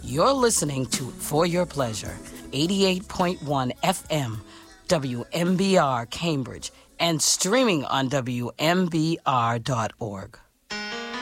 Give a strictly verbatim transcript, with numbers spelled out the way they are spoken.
You're listening to For Your Pleasure, eighty-eight point one F M, W M B R Cambridge, and streaming on W M B R dot org.